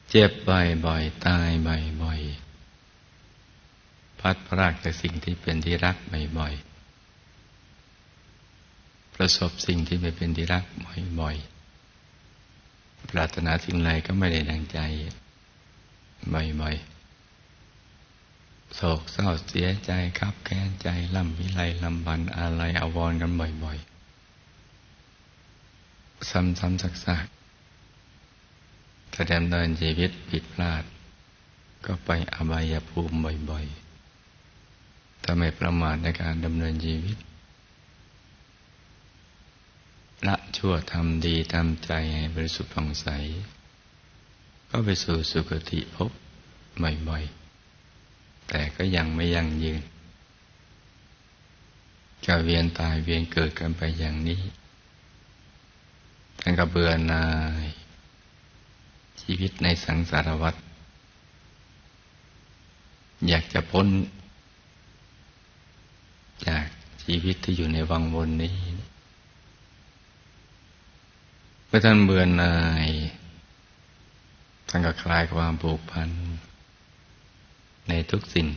เจ็บบ่อยๆตายบ่อยๆพัดพรากจากสิ่งที่เป็นที่รักบ่อยๆประสบสิ่งที่ไม่เป็นที่รักบ่อยๆปรารถนาสิ่งใดก็ไม่ได้ดังใจบ่อยๆโศกเศร้าเสียใจคับแค้นใจล่ำวิไลลำพันอาลัยอาวรณ์กันบ่อยๆซ้ำๆซักๆถ้าดำเนินชีวิตผิดพลาดก็ไปอบายภูมิบ่อยๆถ้าไม่ประมาทในการดำเนินชีวิตละชั่วทำดีทำใจให้บริสุทธิ์ผ่องใสก็ไปสู่สุคติภพบ่อยๆแต่ก็ยังไม่ยั่งยืนจะเวียนตายเวียนเกิดกันไปอย่างนี้ท่านก็เบื่อหน่ายชีวิตในสังสารวัฏอยากจะพ้นจากชีวิตที่อยู่ในวังวนนี้เมื่อท่านเบื่อหน่ายท่านก็คลายความผูกพันในทุกสิ่ง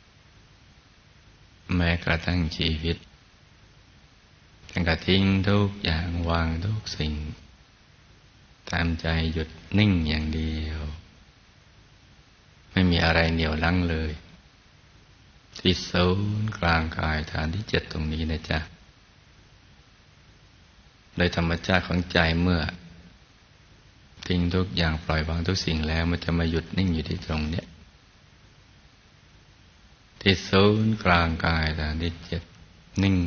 แม้กระทั่งชีวิตท่านก็ทิ้งทุกอย่างวางทุกสิ่งตามใจหยุดนิ่งอย่างเดียวไม่มีอะไรเหนี่ยวรั้งเลยที่ศูนย์กลางกายฐานที่7ตรงนี้นะจ๊ะโดยธรรมชาติของใจเมื่อทิ้งทุกอย่างปล่อยวางทุกสิ่งแล้วมันจะมาหยุดนิ่งอยู่ที่ตรงเนี้ยที่ศูนย์กลางกายฐานที่7นิ่ง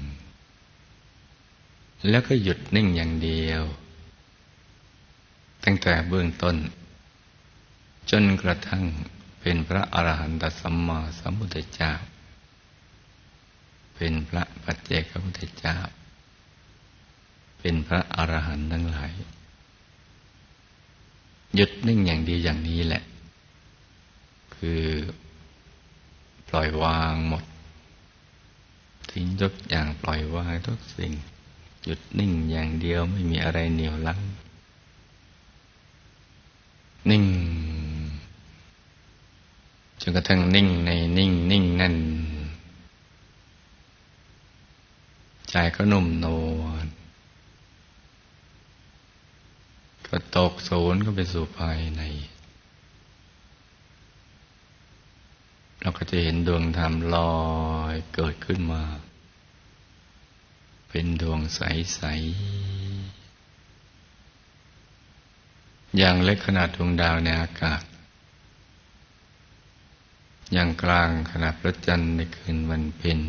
แล้วก็หยุดนิ่งอย่างเดียวตั้งแต่เบื้องต้นจนกระทั่งเป็นพระอรหันตสัมมาสัมพุทธเจ้าเป็นพระปัจเจกพุทธเจ้าเป็นพระอรหันต์ทั้งหลายหยุดนิ่งอย่างดีอย่างนี้แหละคือปล่อยวางหมดทิ้งทุกอย่างปล่อยวางทุกสิ่งหยุดนิ่งอย่างเดียวไม่มีอะไรเหนี่ยวรั้งนิ่งจนกระทั่งนิ่งในนิ่งนั่นใจก็นุ่มนวลก็ตกศูนย์ก็ไปสู่ภายในเราก็จะเห็นดวงธรรมลอยเกิดขึ้นมาเป็นดวงใสๆอย่างเล็กขนาดดวงดาวในอากาศอย่างกลางขนาดพระจันทร์ในคืนวันเพ็ญ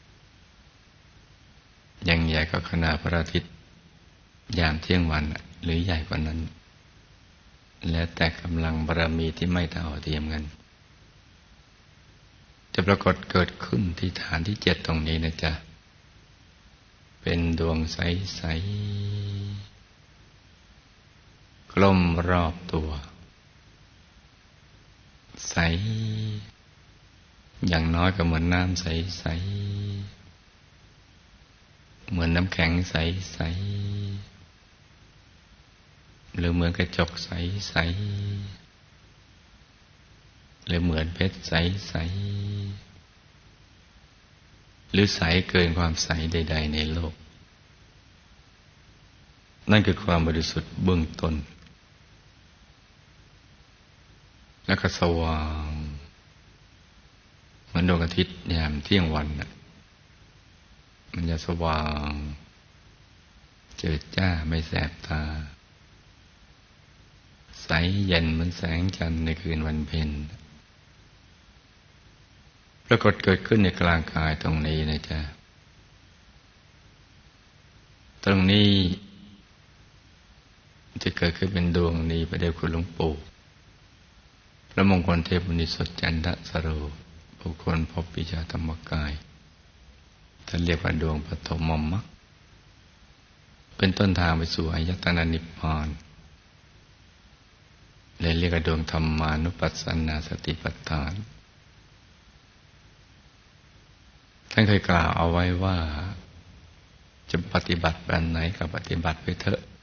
อย่างใหญ่ก็ขนาดพระอาทิตย์ยามเที่ยงวันหรือใหญ่กว่านั้นแล้วแต่กำลังบารมีที่ไม่เท่าเทียมกันจะปรากฏเกิดขึ้นที่ฐานที่7ตรงนี้นะจ๊ะเป็นดวงใสๆกลมรอบตัวใสอย่างน้อยก็เหมือนน้ำใสๆเหมือนน้ำแข็งใสๆหรือเหมือนกระจกใสๆหรือเหมือนเพชรใสๆหรือใสเกินความใสใดๆในโลกนั่นคือความบริสุทธิ์เบื้องต้นแล้วก็สว่างเหมือนดวงอาทิตย์ยามเที่ยงวันมันจะสว่างเจิดจ้าไม่แสบตาใสเย็นเหมือนแสงจันทร์ในคืนวันเพ็ญปรากฏเกิดขึ้นในกลางกายตรงนี้นะจ๊ะตรงนี้จะเกิดขึ้นเป็นดวงนี้ประเดี๋ยวคุณหลวงปู่พระมงคลเทพบุญสดจันทสโรบุคคลพบวิชาธรรมกายท่านเรียกว่าดวงปฐมมรรคเป็นต้นทางไปสู่อายตนะนิพพานเลยเรียกว่าดวงธรรมานุปัสสนาสติปัฏฐานท่านเคยกล่าวเอาไว้ว่าจะปฏิบัติแบบไหนก็ปฏิบัติไปเถอะ